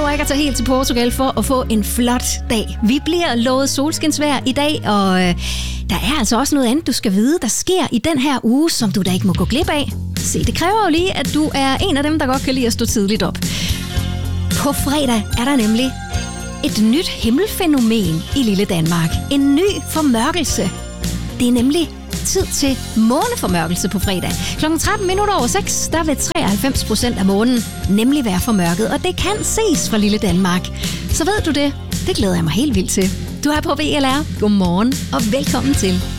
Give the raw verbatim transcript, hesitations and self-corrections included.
behøver ikke at tage helt til Portugal for at få en flot dag. Vi bliver lovet solskinsvejr i dag, og øh, der er altså også noget andet, du skal vide, der sker i den her uge, som du da ikke må gå glip af. Se, det kræver jo lige, at du er en af dem, der godt kan lide at stå tidligt op. På fredag er der nemlig et nyt himmelfænomen i lille Danmark. En ny formørkelse. Det er nemlig tid til måneformørkelse på fredag. klokken tretten minutter over seks, der vil treoghalvfems procent af månen nemlig være formørket, og det kan ses fra lille Danmark. Så ved du det? Det glæder jeg mig helt vildt til. Du er på V L R. Godmorgen og velkommen til.